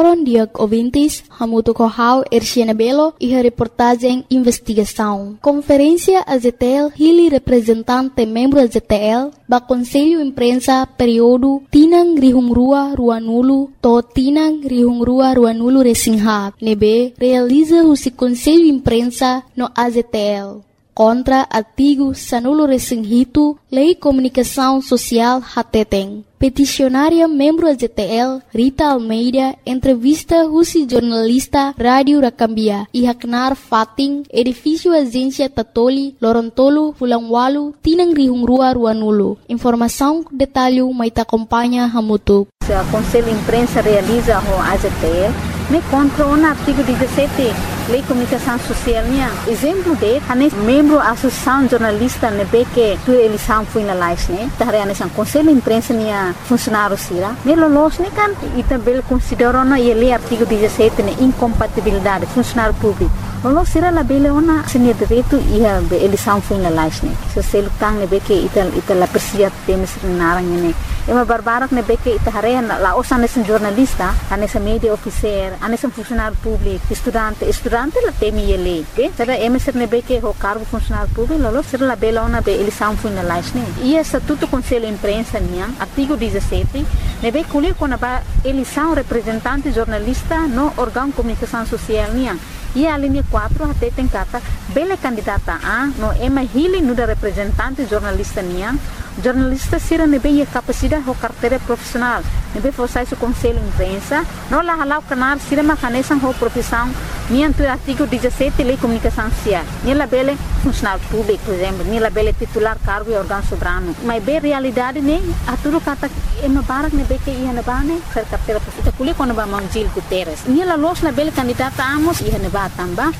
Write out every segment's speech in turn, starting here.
Foram dia ouvintes, Hamuto Kohau, Erciana Belo e a reportagem Investigação. Conferência AZTL, Hili representante membro AZTL, ba Conselho Imprensa período Tinang Rihungrua Ruanulu, to Tinang Rihungrua Ruanulu Resingha, nebe realiza o Conselho Imprensa no AZTL. Contra artigo Sanulo Resinghito, Lei Comunicação Social Hateteng. Peticionária membro AZTL, Rita Almeida, entrevista Rusi jornalista Rádio Rakambia, Ihaknar Fating, edifício Agência Tatoli, Lorontolo, Fulangwalu, Tinang Rihungrua Ruanulu. Informação, detalhe, mas acompanha Hamutu. O Conselho de Imprensa realiza o AZTL, contra o artigo 17, Lei de Comunicação Social. Exemplo de, membro da Associação Jornalista, que tu eleição foi na live, o Conselho de Imprensa funcionário sira, melolos kan e também consideram na lei artigo 17 incompatibilidade funcionário público. Lolos sira la bele ona senia direito e a eleição foi na live, se se lutang que ita la persia temes narang ne. Ema barbarak que ita harea la osa nesse jornalista, nessa media officer, nesse funcionário público, estudante la temi ele, ok? Será emeser que o cargo funcionário público, lolos sira la bele ona be eleição foi na live, e estatuto Conselho de Imprensa artigo 17, nebe colhe quando a eleição representante jornalista no órgão de comunicação social e a linha 4 até tem cata bela candidata a no ema hili no da representante jornalista jornalista sira nebe a capacidade ou carteira profissional nebe forçar o Conselho de Imprensa no la halau canar sira macanesan ou profissão tu artigo 17 Lei de Comunicação Social la bela funcionário público por exemplo la bela titular cargo e órgão soberano mas bem realidade a tudo kata ema barak nebe que ia na bane ser carteira profissional colhe quando ba Gil Guterres la los na bela candidata amos ia na tamba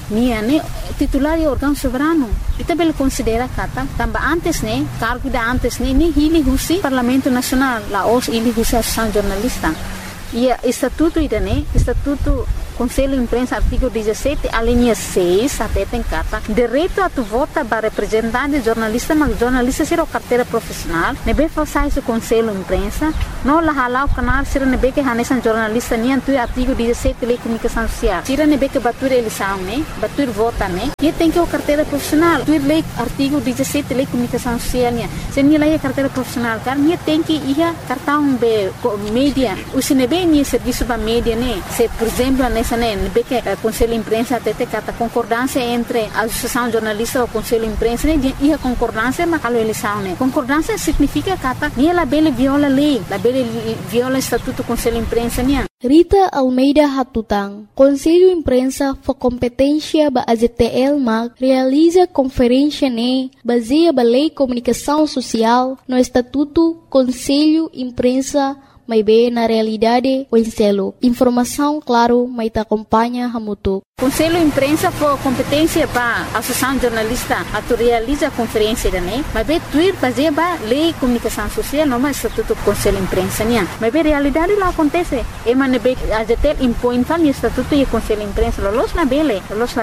titular e órgão soberano ita bel considera kata tamba antes cargo da antes ni hili husi Parlamento Nacional la os hili husi Associação Jornalista e estatuto estatuto Conselho de Imprensa artigo 17 a linha 6 até tem cata direito a tu vota para representante jornalista mas jornalista será carteira profissional nebe forçar o Conselho de Imprensa não la halau canal será nebe que hanesan jornalista tu artigo 17 Lei de Comunicação Social será nebe que batur eleição batur vota e tem que o carteira profissional tu lei artigo 17 Lei de Comunicação Social se ni lei carteira profissional car ni tem que ia cartão be mídia o se nebe ni serviço ba mídia se por exemplo nessa que o Conselho de Imprensa até tem concordância entre a Associação Jornalista e o Conselho de Imprensa e a concordância mas a eleição concordância significa que ela bela viola a lei ela bela viola o estatuto do Conselho de Imprensa Rita Almeida Hatutang, Conselho de Imprensa for competência ba AZTL mag realiza conferência baseia ba Lei de Comunicação Social no Estatuto Conselho de Imprensa mas bem na realidade o enselo. Informação, claro, mas te acompanha Hamutu. Conselho de Imprensa for competência para a Associação Jornalista a realiza a conferência mas bem tuir baseia ba Lei de Comunicação Social não mais Estatuto do Conselho de Imprensa mas bem realidade lá acontece e man bem a ZTL impõe o Estatuto e o Conselho de Imprensa los na bele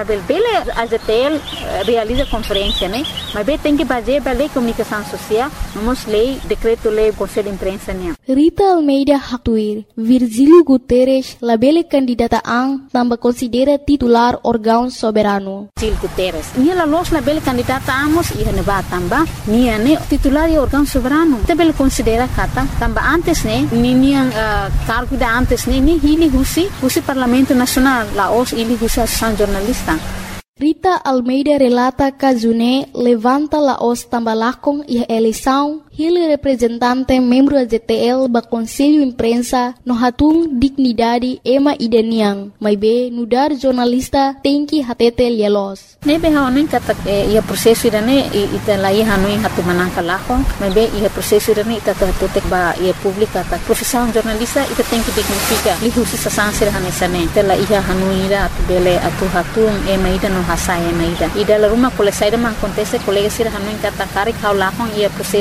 a ZTL realiza a conferência mas bem tem que baseia ba Lei de Comunicação Social não lei decreto lei do Conselho de Imprensa Rita Almeida Hatuir, Virgílio Guterres, la bela candidata também considera titular órgão soberano. Gil Guterres, la los la bela candidata amos e neba tamba, titular e órgão soberano. Também considera kata tamba antes cargo da antes ni hili husi Parlamento Nacional, la os ili husi Associação Jornalista. Rita Almeida relata que June levanta la os tambalakong e a eleição ele representante membro da ZTL ba Conselho de Imprensa no hatung dignidade ema ideniang mas be nudar jornalista tem que hatete lielos nebe haonin kata ia prosesso irane ita lai hanui hatu manangka lako mas be ia prosesso irane ita hatete ba ia publica ta profissão jornalista ita tem que dignifica lihusi sa sansir hanesane tela ia hanui ira bele atu hatung ema ida no hasai ema ida la rumah kole saida man acontece colega sira hanui kata kari kau lakong ia prosesso dene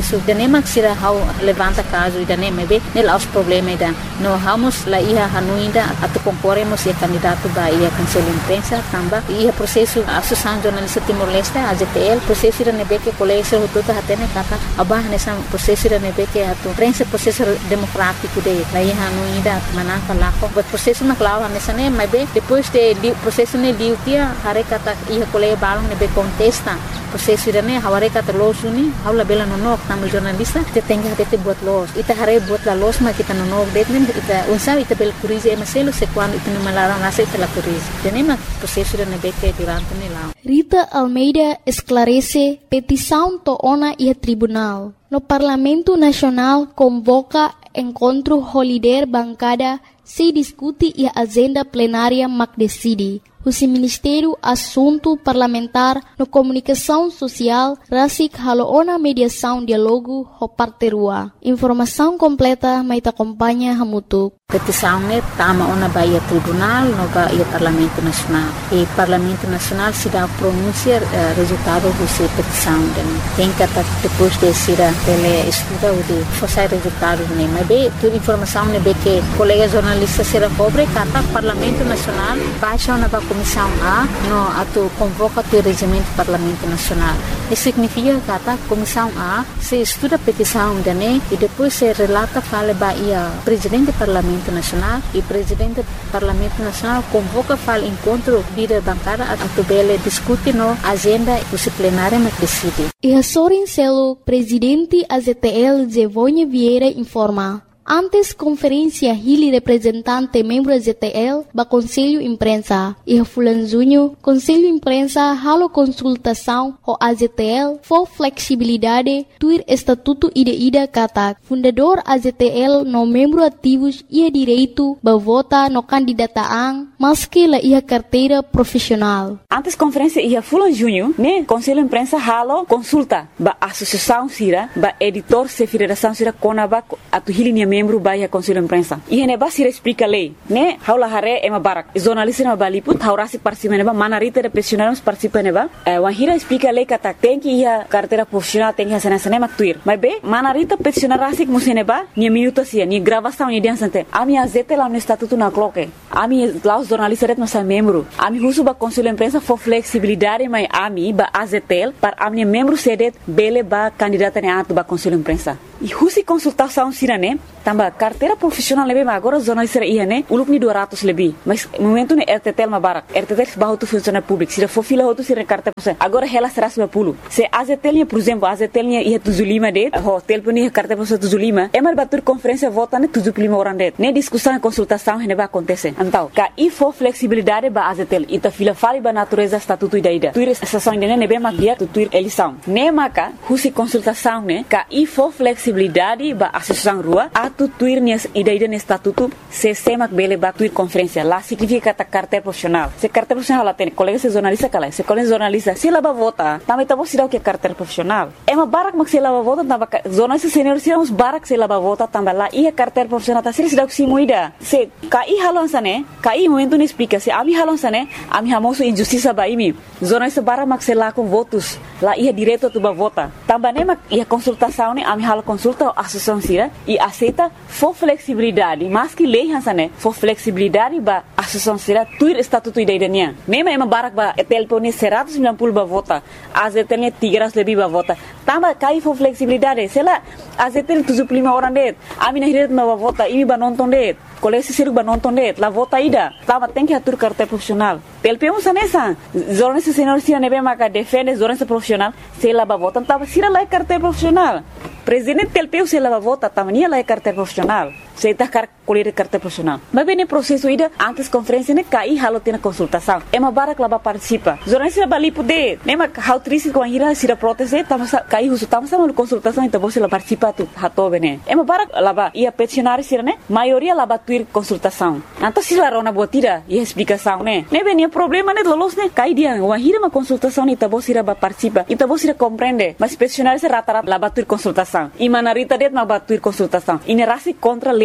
nema sira hau levanta caso ida nem be nel aos problema ida no vamos la ia hanuinda atu concorremos e candidato ba ia conselho imprensa tamba ia processo associação jornalista Timor-Leste AZTL processo ida nebe que colégio tudo hatene kata abah nessa processo ida nebe que atu prensa processo democrático de la ia hanuinda manaka lako but processo na clava nessa nem be depois de processo ne liu dia hare kata ia colégio balong nebe contesta processo ida ne haware kata losuni haula bela nonok tamu jornalista te tenga te buat los ita hare buat la los ma kita nonok detnen ita unsa ita bel curize maselo se quando ita no malaram nasa ita la curize tenema processo ida nebe que durante ne lá Rita Almeida esclarece petição toona e tribunal. No Parlamento Nacional convoca encontro holiday bancada se discute e a agenda plenária mac decide. O Ministério Assunto Parlamentar no Comunicação Social rasik haloona mediação diálogo ho parterua. Informação completa mai te acompanha hamutuk. Petição ne tama ona baia tribunal no baia Parlamento Nacional. E Parlamento Nacional se dá pronúncia resultado do petição tem que depois de ser ele estuda o de fazer resultado ne mas be toda informação ne be que colega jornalista será pobre kata Parlamento Nacional baixa na comissão A no atu convoca o regimento do Parlamento Nacional. Isso significa que a comissão A se estuda a petição ne e depois se relata fala baia presidente do Parlamento Nacional e presidente do Parlamento Nacional convoca fala encontro de bancada a tubele discute no agenda plenária mas decide. E a Sorin Celo, presidente AZTL Zevonha Vieira informa. Antes conferência Hili representante membro AZTL ba Conselho Imprensa e Fulan Junho Conselho Imprensa halo consultação o AZTL for flexibilidade tuir estatuto ida kata fundador AZTL no membro ativos ia direito ba vota no candidataan maski la ia carteira profissional. Antes conferência ia Fulan Junho ne Conselho Imprensa halo consulta ba associação sira ba editor se federação sira konaba atu Hili membro baia Conselho Imprensa. E hene basira explica lei, né? Haula hare ema barak. Jornalista na baliput haurasi participa neba manarita de profissionais participa neba. Wahira explica lei kata tem que ia carteira profissional tem que sana sana maktuir. Mas be manarita profissional rasik museneba ni minuto sia ni gravação ni diansante. Ami azete lá no estatuto na cloque. Ami lá os jornalistas ret nossa membro. Ami husu ba Conselho Imprensa for flexibilidade mai ami ba azetel para ami membro sedet bele ba candidata ne atu ba Conselho Imprensa. E husi consultação sirane tamba carteira profissional lebe mas agora jornalista ia né ulup ni 200 lebih mas momento ne RTTL mabarak RTTL bahu tu funcionário público sira for fila hotu sira carteira profissional agora ela será 10 se AZTL por exemplo AZTL ia tuzulima de hotel puni carteira profissional tuzulima é mal batur conferência vota ne tuzulima orang de ne discussão e consultação ne vai acontecer então ka e for flexibilidade ba AZTL ita fila fali ba natureza estatuto ida tuir estação de ne be magia tuir eleição ne maka husi consultação ne ka e for flexibilidade ba associação rua atu tuir nias ida ne estatuto se semak bele ba tuir conferência lá significa ta carteira profissional se carteira profissional lá tem colega se jornalista kala se colega jornalista se lá ba vota também tá você o que carteira profissional é uma barak mak se lá ba vota tamba jornalista senior se uns barak se lá ba vota tamba lá e carteira profissional tá se dá se moida se kai halon sane kai momento ne explica se ami halon sane ami hamoso injustiça ba imi jornalista barak mak se lá com votos lá ia direto tu ba vota tamba ne mak ia consultação ne ami halo consulta associação sira e aceita for flexibilidade mas que lei hansane for flexibilidade ba associação sira tuir estatuto idaiania nema ema barak ba telpone 190 ba vota azetene 300 lebih ba vota tamba kai for flexibilidade sela azetene 75 orang det ami nahiret ba vota imi ba nonton det colégio siruk ba nonton det la vota ida tamba tem que atur carteira profissional telpemo sanesa jornalista senior sira nebe maka defende jornalista profissional sela ba vota tamba sira la carteira profissional presidente telpeu se lava vota tamania la carteira profissional se tá colher carteira profissional mas bem processo ida antes conferência ne cai halo tina consultação é uma barak laba participa jornalista bali poder nema how triste com a ira sira proteste tama cai uso tama sama consultação então você la participa tu hato bene é uma barak laba ia peticionário sira ne maioria laba tuir consultação então se la rona botira e explicação ne bem problema ne lolos ne cai dia uma ira uma consultação ne então você laba participa então você compreende mas peticionário se rata laba tuir consultação e manarita det ma batuir consultação e nerasi contra lei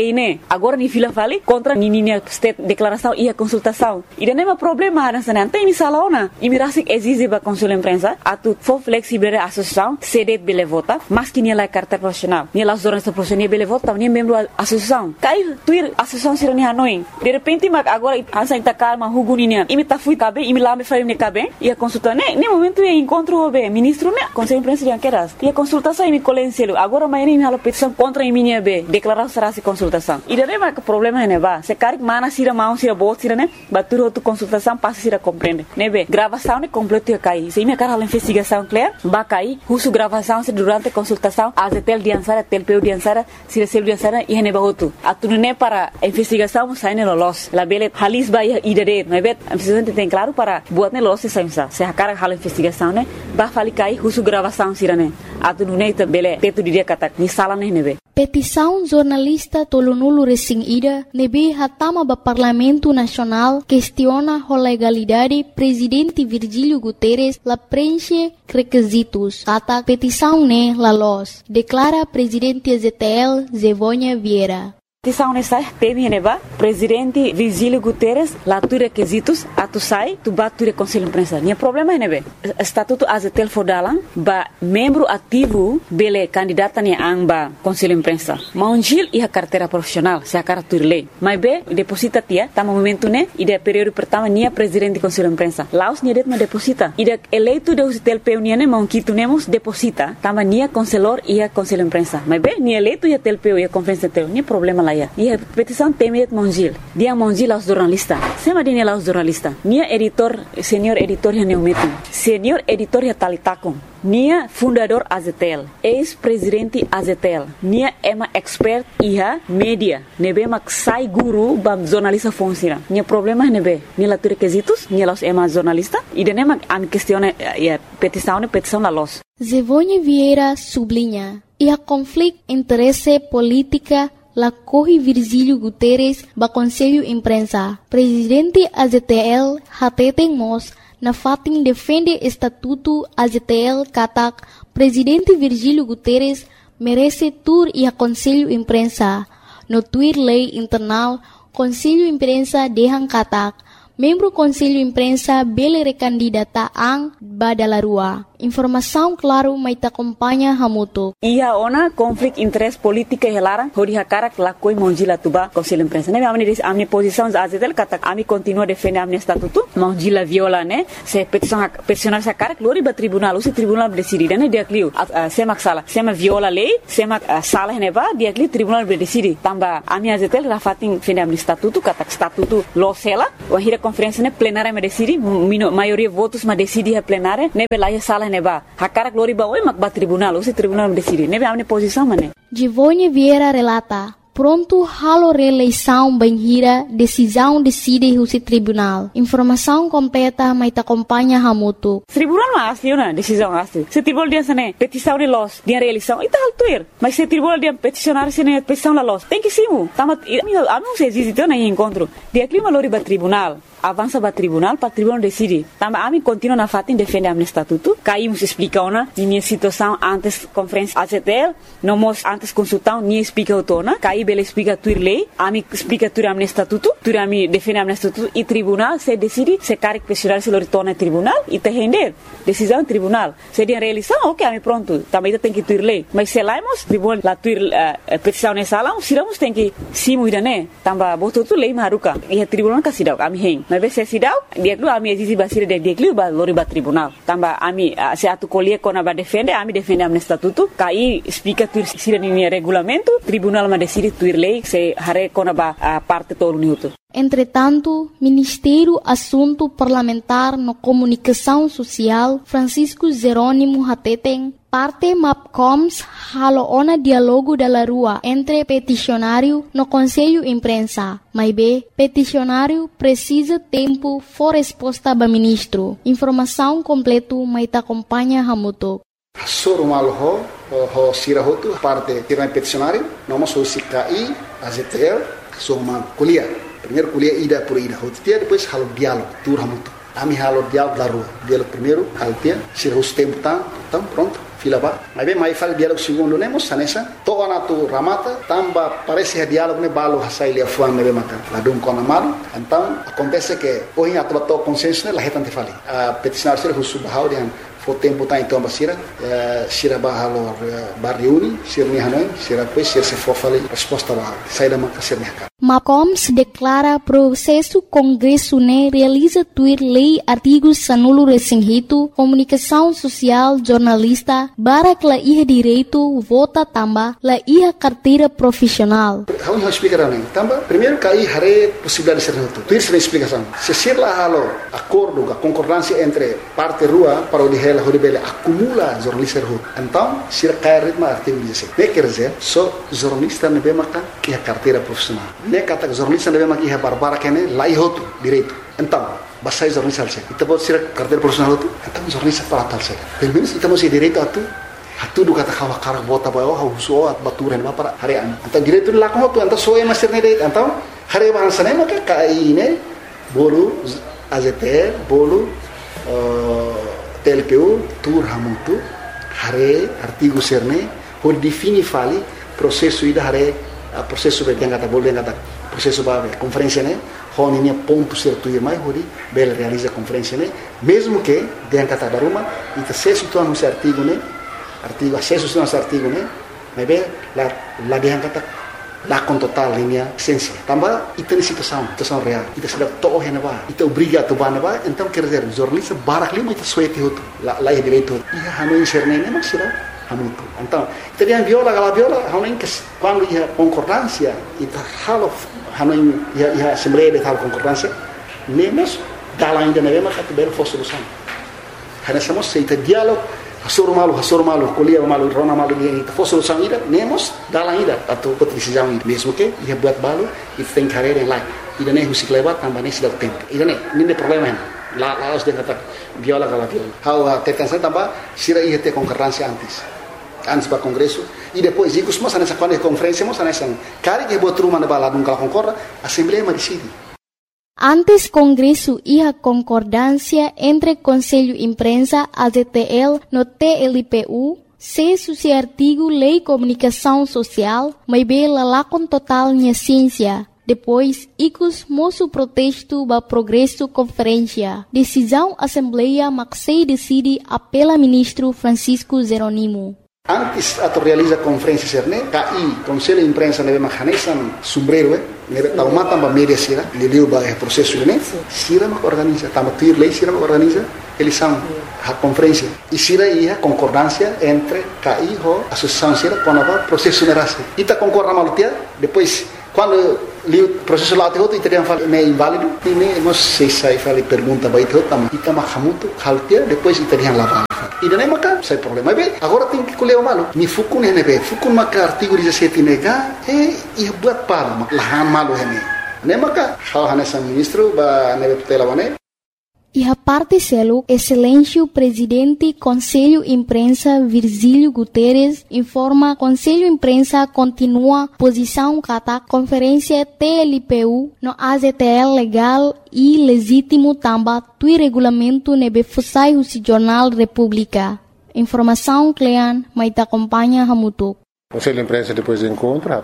lei, né? Agora ni fila vale contra nininha state declaração e a consultação. E não é problema nessa não tem salona. E me rasik exige ba conselho imprensa atu for flexible a associação cede bele vota, mas que nem lá carta profissional. Nem lá jornalista profissional bele vota, nem membro associação. Cai tuir associação sira ni hanoi. De repente mag agora ansa ita calma huguninia. E me tá fui cabe, e me lá me faria ne cabe. E a consulta né, nem momento é encontro o ministro né, conselho imprensa de queras. E a consultação me colenselo. Agora amanhã me hala petição contra minha be, declarar será se consultação. E daí mas o problema é né, ba. Se cari mana sira mão sira bot sira né, batur outro consultação passa sira compreende. Né be, gravação né completo ia cair. Se me cara a investigação clear, ba cair, husu gravação se durante a consultação, azetel diansara, telpeu diansara, se recebe diansara e reneba outro. Atu né para a investigação sai no los. La bele halis ba idade, né be, a investigação tem claro para buat né los se se a cara a investigação né, ba fali cair, husu gravação sira né. Atu né bele teto dia kata ni sala né be. Petição jornalista tolonulu resing ida nebe hatama ba Parlamento Nacional questiona a legalidade presidente Virgílio Guterres la preenche requisitos. Kata petição ne la los, declara presidente ZTL Zevônia Vieira. Petição nessa teme neba presidente Virgílio Guterres lá tu requisitos atu sai tu batu conselho imprensa. Nia problema nebe estatuto azetel fodalan ba membro ativo bele candidata ni amba conselho imprensa. Maunjil e a carteira profissional se a carteira lei. Mas be deposita tia tá momento né e de período pertama nia presidente conselho imprensa. Laos nia det ma deposita. E de eleito de usitel peu nia mão quito nemos deposita tama nia conselor e a conselho imprensa. Mas be nia eleito e a tel peu e a conferência teu nia problema lá. E a petição temet Monjil. Dia Monjil aos jornalistas. Sema dia aos jornalistas. Nia editor, senior editor ya neumetum. Senior editor ya talitakon. Nia fundador Azetel. Ex-presidente Azetel. Nia ema expert iha media. Nebe mak sai guru bam jornalista funciona. Nia problema nebe. Nia la requisitos. Nia los ema jornalista. E de nema am questione petição la los. Zevônia Vieira sublinha. E a conflito interesse política la corre Virgílio Guterres ba Conselho Imprensa. Presidente AZTL hateten mos na fatin defende estatuto AZTL katak Presidente Virgílio Guterres merece tur e a Conselho Imprensa. No tuir lei internal Conselho Imprensa dehan katak membro Conselho Imprensa bele recandidata ang badalarua. Informação claro mai ta acompanha hamuto. Ia ona conflito interesse política helara hori hakara la koi Monjila tuba Conselho Imprensa. Ne amni posição azetel kata ami continua defender amni estatuto. Monjila viola ne se peticionar sa cara glori ba tribunal, o tribunal decide ne dia clio. Sema sala, sema viola lei, sema sala ne ba dia clio tribunal decide. Tamba ami azetel rafatin defender amni estatuto kata estatuto lo sela, o hira conferência ne plenária me decide, maioria votos ma decide a plenária, ne belaia sala neba. Hakara glori ba oi mak ba tribunal, o tribunal decide. Nebe amne posição mane. Zevônia Vieira relata. Pronto halo reeleição banhira, decisão decide o tribunal. Informação completa mai ta acompanha hamuto. Tribunal mas na decisão asli. Se tribunal dia sene petição de los, dia reeleição, ita altuir. Mas se tribunal dia peticionar sene petição la los, tem que simu. Tama amo se existe na encontro. Dia clima lori ba tribunal. Avança para tribunal decide. Tama ami continua na fatin defende am estatuto. Caímos explica ona minha situação antes conferência AZTL, nomos antes consultão ni explica otona. Caí bele explica tuir lei, ami explica tuir am estatuto, tuir ami defende am estatuto e tribunal se decide se caric pessoal se retorna tribunal e te render decisão tribunal. Se dia reeleição, ok, ami pronto. Também tem que tuir lei. Mas se laimos tribunal la tuir petição nessa lá, siramos tem que simu idane. Tamba boto tu lei maruka. E tribunal ka sidau ami hen. Mas se sidau dia lu ami exige basir de dia lu ba lori ba tribunal tamba ami se atu colher kona ba defende am estatuto kai explica tu sira ni regulamento tribunal ma decide tuir lei se hare kona ba parte todo minuto. Entretanto, Ministério Assunto Parlamentar no Comunicação Social, Francisco Jerônimo Hateten, parte MAPCOMS halo ona diálogo da rua entre peticionário no Conselho Imprensa. Mas B, peticionário precisa tempo for resposta ba ministro. Informação completo mai ta acompanha hamuto. Soro malho ho sirahotu parte tirna peticionário, nomos o CKI, AZTL, soma kuliah. Primeiro kuliah ida por ida, hotia depois halo diálogo, tur hamuto. Ami halo diálogo da rua. Diálogo primeiro, halo tia, sira os tempo tá, então pronto. fila ba. Mas bem, mais fala diálogo segundo, né, moça, nessa. Toda na tu ramata, tamba parece que diálogo né balo hasai lia fuan né maka. Lá dum com amado. Então, acontece que hoje a tua consciência né, lá retante fali. A peticionar ser o subhau de foi tempo tá então basira, sira bahalo barriuni, sira ni hanoi, sira pois sira se for falei resposta ba sai da maka sira mercado. MACOMS declara processo Congresso né realiza tuir lei artigos sanulo resinghito, comunicação social, jornalista, barak la iha direito, vota tamba, la iha carteira profissional. Vamos explicar né? Tamba, primeiro cai hare possibilidade de ser noto. Tuir sem explicação. Se ser lá halo acordo, a concordância entre parte rua para o de Horibele acumula jornalista rua. Então, se cai ritmo artigo 16. Ne quer dizer, só jornalista não vê maca que a carteira profissional. Ne kata jornalista não vê maca que a barbara que né lá outro direito. Então, basta jornalista alce. Então pode ser carteira profissional tu. Então jornalista para tal se. Pelo menos então se direito a tu do kata kawa karak bota bayo hauso at baturan ba para harian. Então direito lá com tu. Então só é master direito. Então hari bahasa ne maca kai ne bolu AZT bolu TLPU, tur hamutu, hare artigo serne, por defini fali processo ida hare processo be kata boleh kata processo ba conferência né, hon ini ponto certo ir mai hori bel realiza conferência né, mesmo que den kata daruma ita acesso tu anu artigo né, artigo acesso tu anu artigo né, mas be la den kata lá com total linha essência. Também ita situação real. Ita sudah toh henaba, ita obriga tu banaba. Então quer dizer, jornalista barak lima ita suete hotu, lá é direito. Ia hanoi sernene mas sudah hamutu. Então, ita dia viola, hanoi que quando ia concordância, ita halo hanoi ia assembleia de tal concordância, nemos dalam ainda neve mas ita belo solução. Hanasamos se ita diálogo Hasur malu, kuliah malu, rona malu dia ini. Foi solução ida, nemos dalam ida atau decisão ida. Mesmo que ia buat balu, itu tem carreira yang lain. Ida ne musik lewat tambah ne sudah tempo. Ida ne, ini problema ini. Lá os dia kata viola kala viola. How tekan saya tambah sira ia ter concorrência antes para congresso e depois ikut semua sana quando conferência semua sana cari que buat rumah na bala dum kala concorda, assembleia decide. Antes Congresso iha concordância entre Conselho Imprensa, AZTL, no TLPU, se suci artigo Lei Comunicação Social, mas bela lá com total minha ciência. Depois, icus moço protesto ba progresso conferência. Decisão Assembleia Maxei decide apela ministro Francisco Zeronimo. Antes atau realiza conferência serne, KI, Conselho de Imprensa neve mahanesan sombrero, neve tauma tamba media sira, liliu ba processo ne, sira mak organiza, tamba tuir lei sira mak organiza, eles são a conferência. E sira ia concordância entre KI ho associação sira com a processo nerase. Ita concorda malutia, depois quando liu processo lá teu italiano fala é inválido, e ne nós se sai fala pergunta ba itu tamba ita mahamutu haltia, depois italiano lá. E não é maca, sem problema. Mas agora tem que colher o malo. Ni fukun é fukun maca artigo 17 nega e buat palo, lahan malo é nem maca. How hanesa ministro ba neve tutela bane. E a parte selo, excelêncio presidente Conselho Imprensa Virgílio Guterres informa Conselho Imprensa continua posição kata conferência TLPU no AZTL legal e legítimo tamba tui regulamento nebe fusai o Jornal República. Informação Clean, mas acompanha Hamutuk. Conselho de Imprensa depois do encontro,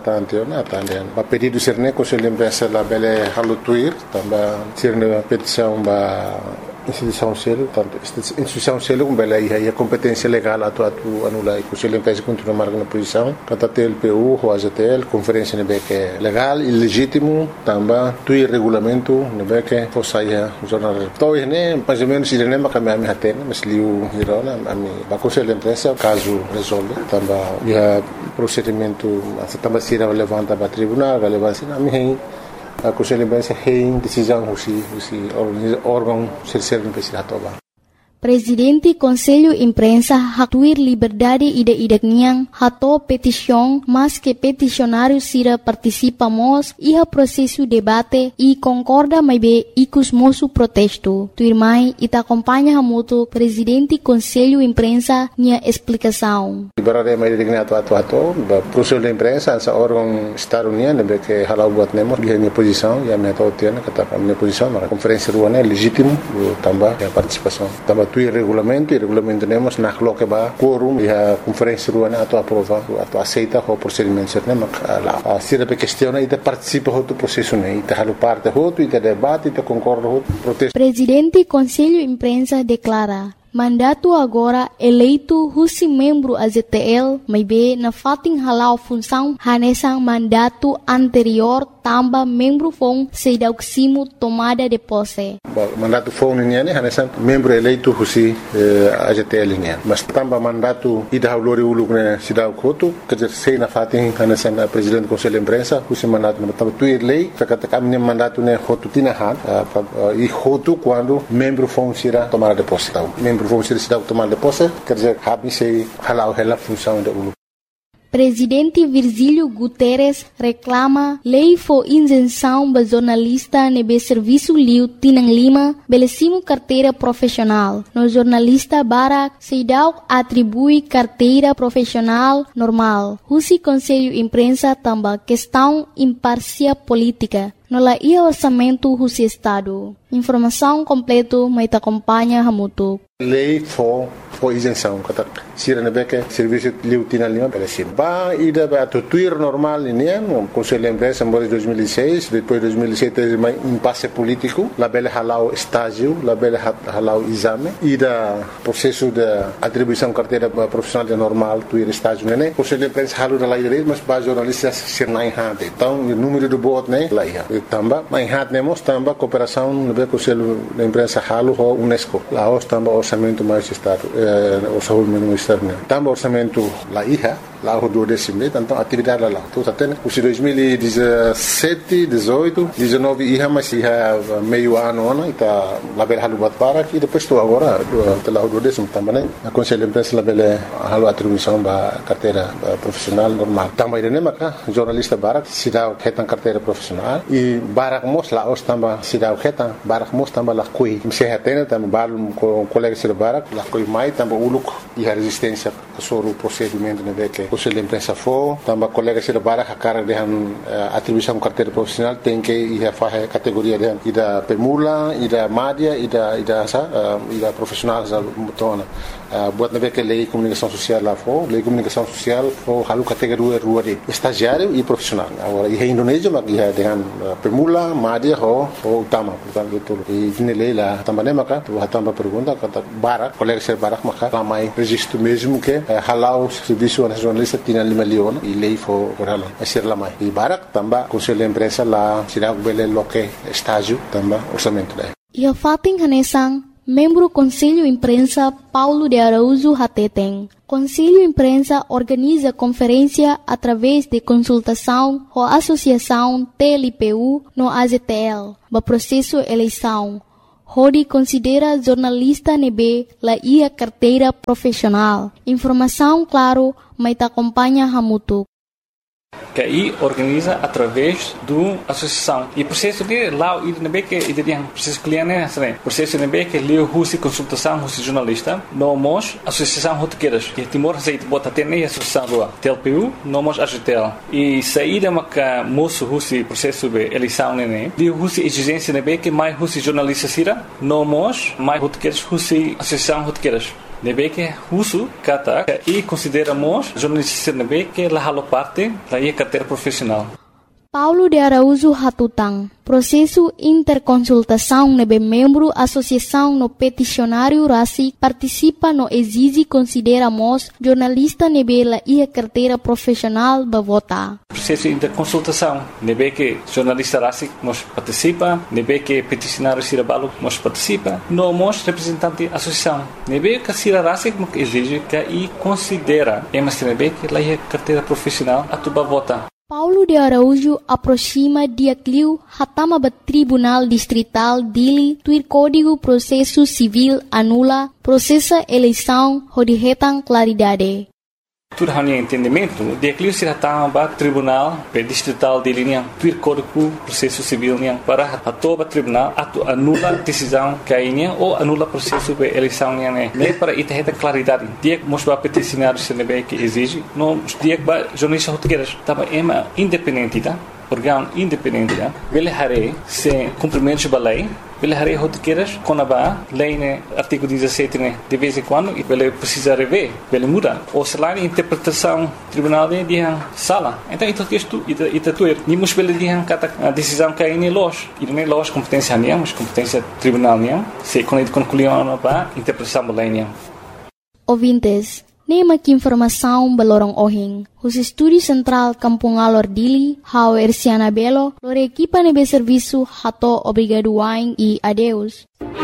a pedido de ser Conselho de Imprensa lá bele halutuir, também ser na petição da instituição selo, tanto instituição selo como bele aí a competência legal atu anula e Conselho de Imprensa continua marcando posição, kata TLPU, o AZTL, conferência nebe que legal e legítimo, também tui regulamento nebe que fosse o jornal. Então né, mais ou menos ele nem macam ami hatena, mas liu hirona ami ba Conselho de Imprensa caso resolve, também ia procedimento também se levanta para tribunal, relevância na minha a Conselho de Imprensa tem decisão o órgão ser imprensa toba. Presidente Conselho Imprensa hatuir liberdade ide niang hato petição, mas que peticionário sira participamos iha processo debate e concorda mais be icus moço protesto. Tuirmai ita acompanha hamuto Presidente Conselho Imprensa nia explicação. Ibaratnya mai dengan atu-atu, proses da imprensa, essa órgão Estado-União, que halau buat nemos, dia minha posição, e a minha tautiana, que tá a minha posição, mas a conferência ruana é legítimo, também a participação. Também tu e regulamento nemos, na coloca ba quórum, e a conferência ruana atu aprova, atu aceita o procedimento certo, mas lá. Se a questão é, participa do processo, né? E halu parte e debate, e concorda com protesto. Presidente Conselho Imprensa declara: mandato agora eleito husi membro AZTL, mas be na fating halau função hanesang mandato anterior tamba membro fong sedauksimo tomada de posse. Mandato fong niya ni hanesang membro eleito husi AZTL niya. Mas tamba mandato ida haulori uluk na sidaw koto, kajer sei na fating hanesang presidente Conselho Imprensa husi mandato na tamba tuir lei, kakata kami mandato na hotu tinahan, e hotu quando membro fong sira tomada de posse. Vamos ser tomar de posse, quer dizer, se halau a função da ULU. Presidente Virgílio Guterres reclama lei for isenção ba jornalista nebe serviço liu Tinang Lima belecimo carteira profissional. No jornalista Barak Seidau atribui carteira profissional normal. Husi Conselho Imprensa tamba questão imparcial política. No la ia orçamento husi Estado. Informação completo mai te acompanha Hamutu. Lei for isenção, kata sira na beke serviço liu Tinang Lima belecim. Ba ida ba tuir normal ini o Conselho Imprensa em 2006, depois 2007 teve um impasse político, la bele halau estágio, la bele halau exame, ida processo de atribuição carteira profissional de normal tuir estágio né. Conselho Imprensa halu da lei direito, mas ba jornalistas sir na enhate. Então o número do voto né lá ia. Tamba, mas enhate nemos tamba cooperação no Conselho da Imprensa halu ho UNESCO. Lá os tamba orçamento mais Estado, orçamento mais Estado né. Tamba orçamento lá ia. Lá o 12 então atividade lá. Então até os 2017, 18, 19 ia mas ia meio ano né, tá lá bela halu buat para e depois tu agora lá o 12 também né. A Conselho Imprensa lá bela halu atribuição ba carteira profissional normal. Também né maka jornalista Barak sidau hetan carteira profissional e Barak mos lá os tamba sidau hetan Barak mos tamba lá coi. Se hetena tamba balum com colega sir Barak lá coi mai tamba uluk e a resistência sobre o procedimento né que Conselho Imprensa for, também colegas de Barak a cara de atribuição carteira profissional tem que ir a fazer categoria de ida pemula, ida média, ida profissional já mutona. Buat nabe que lei comunicação social lá for, lei comunicação social for halu categoria rua de estagiário e profissional. Agora e Indonésia mas ia dengan pemula, média ho utama, portanto tudo. E ini lei lá também maka tu também pergunta kata Barak, colegas de Barak maka ramai registro mesmo que halau serviço nacional Tinang Lima Leon e lei for halau asir lamai. E Barak também Conselho Imprensa lá sira bele loke estágio também orçamento daí. Ia fating hanesang membro Conselho Imprensa Paulo de Araújo Hateteng. Conselho Imprensa organiza conferência através de consultação com a Associação TLPU no AZTL, no processo eleição. Hodi considera jornalista nebe la ia carteira profissional. Informação claro, mas te acompanha Hamutu. Que aí organiza através do associação e processo de lá e nebe que ele tem processo cliente né processo nebe que leu husi consultação husi jornalista nomos associação rotequeiras que Timor aceita bota ter nem associação rua TLPU nomos AZTL e saída maca moço husi processo de eleição né de husi exigência nebe que mais husi jornalista sira nomos mais rotequeiras husi associação rotequeiras nebe que uso kata e consideramos jornalista nebe que la halo parte la ia carteira profissional. Paulo de Araújo Hatutang. Processo interconsultação nebe membro associação no peticionário RACI participa no exige consideramos jornalista nebe la ia carteira profissional ba vota. Processo interconsultação nebe que jornalista RACI nos participa, nebe que peticionário Sirabalo nos participa, nomos representante associação. Nebe que Sira RACI exige que e considera emas nebe que la ia carteira profissional atuba vota. Paulo de Araújo aproxima dia cliu hatama ba Tribunal Distrital Dili tuir Código Processo Civil anula processa eleição hodihetan claridade. Tudo hanya entendimento, dia que se datang ba tribunal pe distrital de linha tuir código processo civil nya para atoba tribunal atu anula decisão cainha ou anula processo pe eleição nya ne para ita heta claridade dia que mos ba peticionário CNB que exige no dia que ba jornalista rotegueiras tava ema independente tá órgão independente tá ele hare se cumprimento da lei ele hare rotegueiras quando ba lei né artigo 17 né de vez em quando e ele precisa rever ele muda ou se lá interpretação tribunal de dia sala então isso ita tuer ni mos ele dia kata a decisão que é los e não é los competência nia mas competência tribunal nia se quando concluiu ba interpretação da lei nia. Ouvintes, nema que informação balorong ohing. Os estúdios central Kampung Alor Dili, hau Erciana Belo, lore equipa nebe serviço hato obrigado wain e adeus.